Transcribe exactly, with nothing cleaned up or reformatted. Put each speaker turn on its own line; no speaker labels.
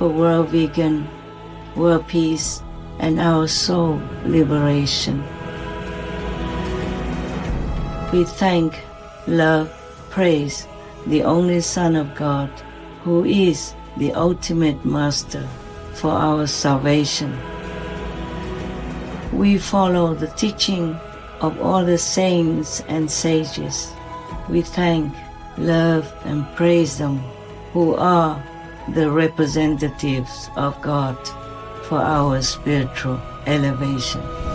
for world vegan, world peace, and our soul liberation. We thank, love, praise the only Son of God, who is the ultimate Master for our salvation. We follow the teaching of all the saints and sages. We thank, love, and praise them who are the representatives of God for our spiritual elevation.